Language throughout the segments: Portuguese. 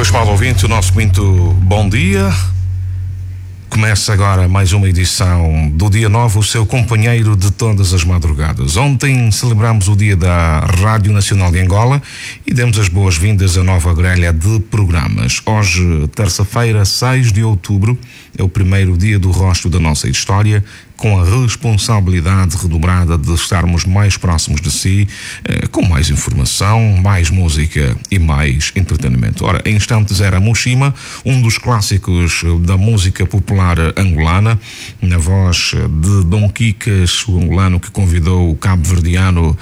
estimado ouvinte, o nosso muito bom dia. Começa agora mais uma edição do Dia 9, o seu companheiro de todas as madrugadas. Ontem celebramos o dia da Rádio Nacional de Angola e demos as boas-vindas à nova grelha de programas. Hoje, terça-feira, 6 de outubro, é o primeiro dia do rosto da nossa história, com a responsabilidade redobrada de estarmos mais próximos de si, com mais informação, mais música e mais entretenimento. Ora, em instantes era Mushima, um dos clássicos da música popular angolana, na voz de Dom Quiques, o angolano que convidou o cabo-verdiano,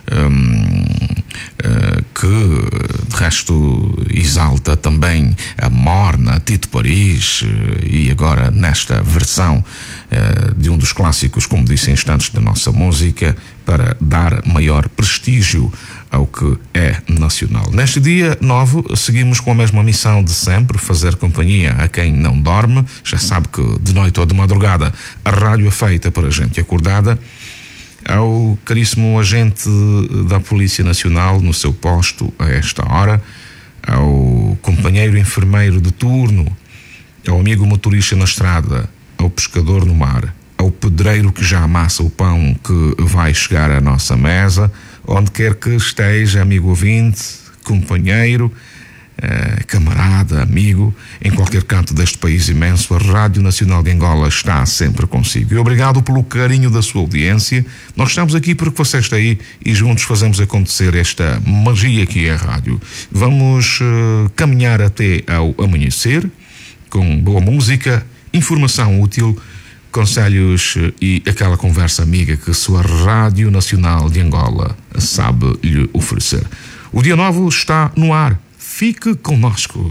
que de resto exalta também a Morna, Tito Paris, e agora nesta versão de um dos clássicos, como disse em instantes, da nossa música, para dar maior prestígio ao que é nacional. Neste dia 9 seguimos com a mesma missão de sempre, fazer companhia a quem não dorme. Já sabe que de noite ou de madrugada a rádio é feita para gente acordada. Ao caríssimo agente da Polícia Nacional no seu posto a esta hora, ao companheiro enfermeiro de turno, ao amigo motorista na estrada, ao pescador no mar, ao pedreiro que já amassa o pão que vai chegar à nossa mesa, onde quer que esteja, amigo ouvinte, companheiro, camarada, amigo, em qualquer canto deste país imenso, a Rádio Nacional de Angola está sempre consigo. E obrigado pelo carinho da sua audiência. Nós estamos aqui porque você está aí e juntos fazemos acontecer esta magia que é a rádio. Vamos caminhar até ao amanhecer com boa música, informação útil, conselhos e aquela conversa amiga que a sua Rádio Nacional de Angola sabe lhe oferecer. O dia 9 está no ar. Fique conosco.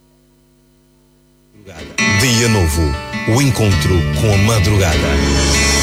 Dia novo, o encontro com a madrugada.